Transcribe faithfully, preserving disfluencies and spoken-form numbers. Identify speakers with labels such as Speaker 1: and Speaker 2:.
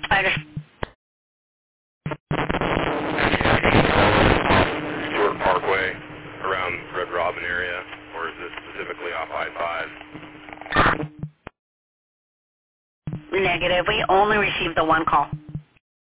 Speaker 1: I just
Speaker 2: Stewart Parkway around Red Robin area, or is this specifically off I five?
Speaker 1: negative. We only received the one call.